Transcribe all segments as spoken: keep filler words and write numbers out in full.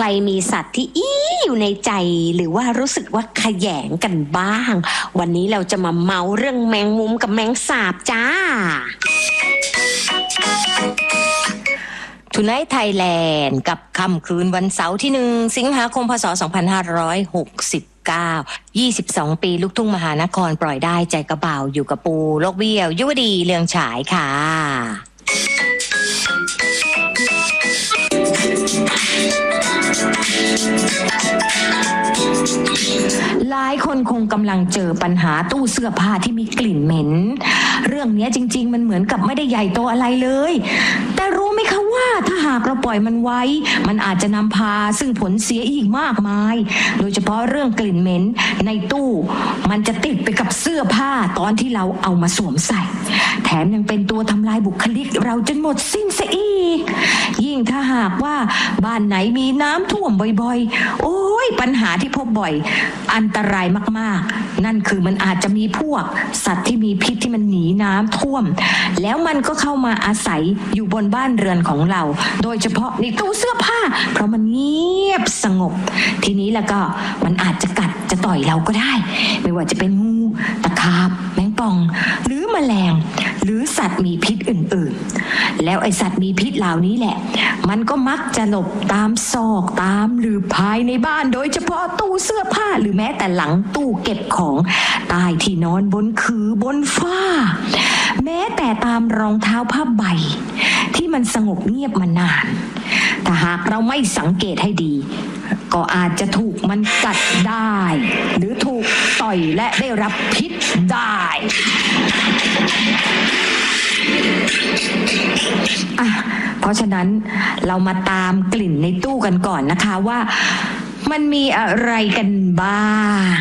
รมีสัตว์ที่อีอยู่ในใจหรือว่ารู้สึกว่าขยงกันบ้างวันนี้เราจะมาเมาเรื่องแมงมุมกับแมงสาบจ้าTonight Thailand กับค่ำคืนวันเสาร์ที่หนึ่งสิงหาคมพ.ศ. สองพันห้าร้อยหกสิบเก้า ยี่สิบสองปีลูกทุ่งมหานครปล่อยได้ใจกระเบาอยู่กับปูโลกเบี้ยวยุวดีเลืองฉายค่ะหลายคนคงกำลังเจอปัญหาตู้เสื้อผ้าที่มีกลิ่นเหม็นเรื่องนี้จริงๆมันเหมือนกับไม่ได้ใหญ่โตอะไรเลยแต่รู้ไหมคะว่าถ้าหากเราปล่อยมันไว้มันอาจจะนำพาซึ่งผลเสียอีกมากมายโดยเฉพาะเรื่องกลิ่นเหม็นในตู้มันจะติดไปกับเสื้อผ้าตอนที่เราเอามาสวมใส่แถมยังเป็นตัวทำลายบุคลิกเราจนหมดสิ้นซะอีกยิ่งถ้าหากว่าบ้านไหนมีน้ำท่วมบ่อยๆโอ้ยปัญหาที่พบบ่อยอันตรายมากๆนั่นคือมันอาจจะมีพวกสัตว์ที่มีพิษที่มันหนีน้ำท่วมแล้วมันก็เข้ามาอาศัยอยู่บนบ้านเรือนของเราโดยเฉพาะในตู้เสื้อผ้าเพราะมันเงียบสงบทีนี้แล้วก็มันอาจจะกัดจะต่อยเราก็ได้ไม่ว่าจะเป็นงูตะขาบแมงป่องหรือแมลงหรือสัตว์มีพิษอื่นๆแล้วไอสัตว์มีพิษเหล่านี้แหละมันก็มักจะหลบตามซอกตามหรือภายในบ้านโดยเฉพาะตู้เสื้อผ้าหรือแม้แต่หลังตู้เก็บของใต้ที่นอนบนคือบนฝ้าแม้แต่ตามรองเท้าผ้าใบที่มันสงบเงียบมานานถ้าหากเราไม่สังเกตให้ดีก็อาจจะถูกมันกัดได้หรือถูกต่อยและได้รับพิษได้อ่ะเพราะฉะนั้นเรามาตามกลิ่นในตู้กันก่อนนะคะว่ามันมีอะไรกันบ้าง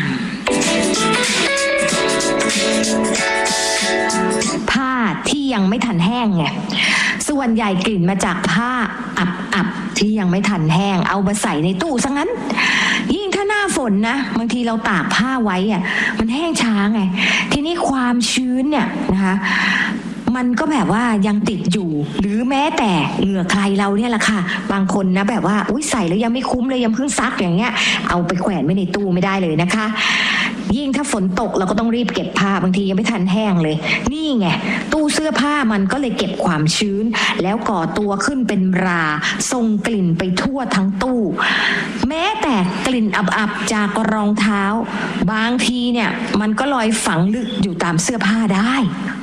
ผ้าที่ยังไม่ทันแห้งไงส่วนใหญ่กลิ่นมาจากผ้าอับๆที่ยังไม่ทันแห้งเอามาใส่ในตู้ซะงั้นยิ่งถ้าหน้าฝนนะบางทีเราตากผ้าไว้อ่ะมันแห้งช้าไงทีนี้ความชื้นเนี่ยนะคะมันก็แบบว่ายังติดอยู่หรือแม้แต่เหงื่อใครเราเนี่ยแหละค่ะบางคนนะแบบว่าอุ้ยใส่แล้วยังไม่คุ้มเลยยังเพิ่งซักอย่างเงี้ยเอาไปแขวนไว้ในตู้ไม่ได้เลยนะคะยิ่งถ้าฝนตกเราก็ต้องรีบเก็บผ้าบางทียังไม่ทันแห้งเลยนี่ไงตู้เสื้อผ้ามันก็เลยเก็บความชื้นแล้วก่อตัวขึ้นเป็นราส่งกลิ่นไปทั่วทั้งตู้แม้แต่กลิ่นอับๆจากรองเท้าบางทีเนี่ยมันก็ลอยฝังลึกอยู่ตามเสื้อผ้าได้